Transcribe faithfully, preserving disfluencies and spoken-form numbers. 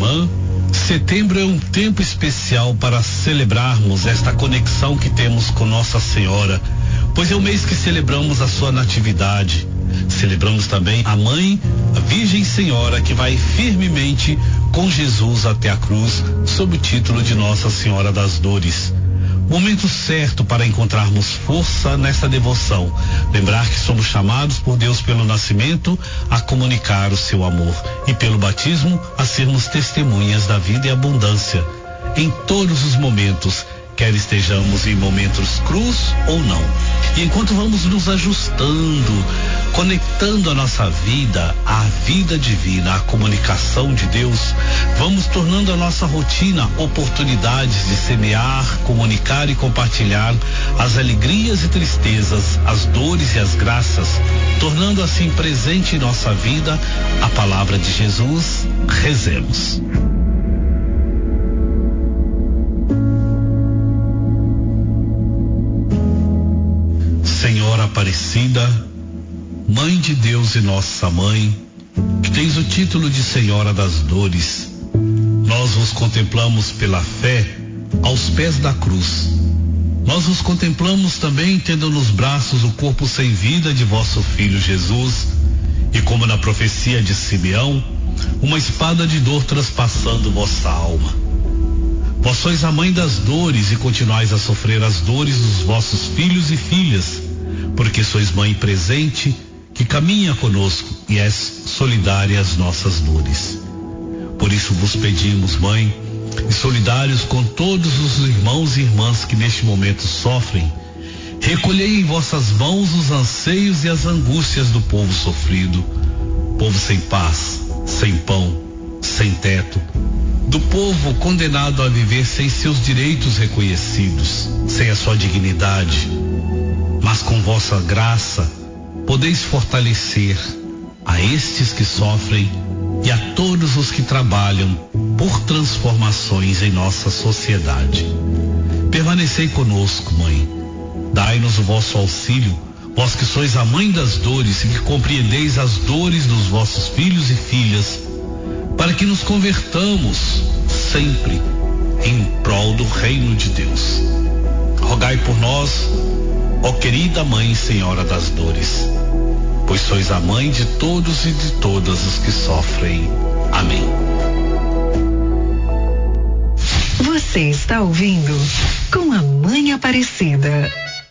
irmã, setembro é um tempo especial para celebrarmos esta conexão que temos com Nossa Senhora, pois é o mês que celebramos a sua natividade. Celebramos também a Mãe, a Virgem Senhora, que vai firmemente com Jesus até a cruz, sob o título de Nossa Senhora das Dores. Momento certo para encontrarmos força nessa devoção. Lembrar que somos chamados por Deus pelo nascimento a comunicar o seu amor e pelo batismo a sermos testemunhas da vida e abundância em todos os momentos, quer estejamos em momentos cruz ou não. E enquanto vamos nos ajustando, conectando a nossa vida à vida divina, à comunicação de Deus, vamos tornando a nossa rotina oportunidades de semear, comunicar e compartilhar as alegrias e tristezas, as dores e as graças, tornando assim presente em nossa vida a palavra de Jesus. Rezemos. Senhora Aparecida, Mãe de Deus e Nossa Mãe, que tens o título de Senhora das Dores, nós vos contemplamos pela fé aos pés da cruz. Nós vos contemplamos também tendo nos braços o corpo sem vida de vosso Filho Jesus, e como na profecia de Simeão, uma espada de dor transpassando vossa alma. Vós sois a mãe das dores e continuais a sofrer as dores dos vossos filhos e filhas, porque sois mãe presente que caminha conosco e és solidária às nossas dores. Por isso vos pedimos, Mãe, e solidários com todos os irmãos e irmãs que neste momento sofrem, recolhei em vossas mãos os anseios e as angústias do povo sofrido, povo sem paz, sem pão, sem teto, do povo condenado a viver sem seus direitos reconhecidos, sem a sua dignidade. Mas com vossa graça podeis fortalecer a estes que sofrem e a todos os que trabalham por transformações em nossa sociedade. Permanecei conosco, Mãe. Dai-nos o vosso auxílio, vós que sois a mãe das dores e que compreendeis as dores dos vossos filhos e filhas, para que nos convertamos sempre em prol do reino de Deus. Rogai por nós, ó querida Mãe Senhora das Dores, pois sois a mãe de todos e de todas os que sofrem. Amém. Você está ouvindo Com a Mãe Aparecida.